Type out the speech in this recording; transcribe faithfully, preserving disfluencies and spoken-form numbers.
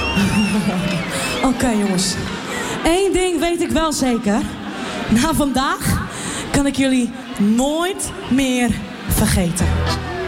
Oké, okay, jongens. Eén ding weet ik wel zeker. Na vandaag kan ik jullie nooit meer vergeten.